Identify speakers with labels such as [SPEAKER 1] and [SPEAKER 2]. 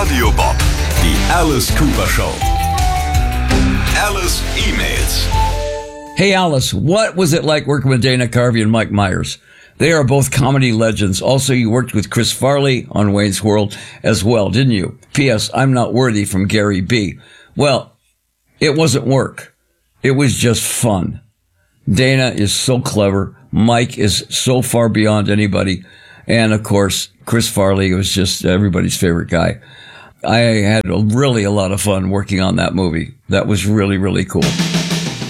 [SPEAKER 1] Radio Bob, die Alice Cooper Show. Alice E-Mails.
[SPEAKER 2] Hey Alice, what was it like working with Dana Carvey and Mike Myers? They are both comedy legends. Also, you worked with Chris Farley on Wayne's World as well, didn't you? P.S. I'm not worthy from Gary B. Well, it wasn't work. It was just fun. Dana is so clever. Mike is so far beyond anybody. And of course, Chris Farley was just everybody's favorite guy. I had really a lot of fun working on that movie. That was really, really cool.